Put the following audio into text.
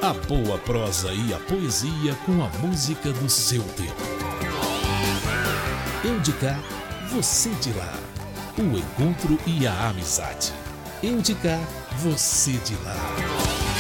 A boa prosa e a poesia com a música do seu tempo. Eu de cá, você de lá. O encontro e a amizade. Eu de cá, você de lá.